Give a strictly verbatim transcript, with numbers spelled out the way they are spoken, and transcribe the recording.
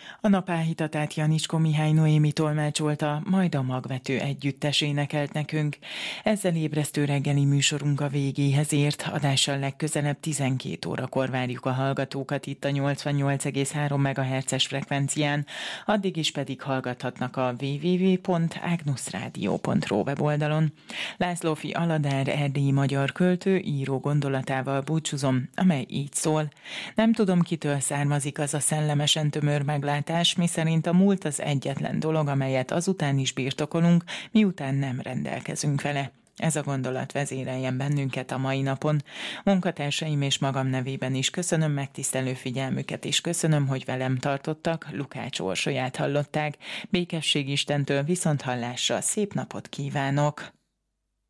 A napáhítatát Janicskó Mihály Noémi tolmácsolta, majd a Magvető együttes énekelt nekünk. Ezzel ébresztő reggeli műsorunk a végéhez ért, adással legközelebb tizenkét órakor várjuk a hallgatókat itt a nyolcvannyolc egész három megahertzes frekvencián, addig is pedig hallgathatnak a double-u double-u double-u pont agnusradio pont ro weboldalon. Lászlófi Aladár erdélyi magyar költő író gondolatával búcsúzom, amely így szól. Nem tudom, kitől származik az a szellemesen tömör meglátás, miszerint a múlt az egyetlen dolog, amelyet azután is birtokolunk, miután nem rendelkezünk vele. Ez a gondolat vezéreljen bennünket a mai napon. Munkatársaim és magam nevében is köszönöm megtisztelő figyelmüket, és köszönöm, hogy velem tartottak. Lukács Orsolyát hallották. Békesség Istentől, viszonthallásra, szép napot kívánok!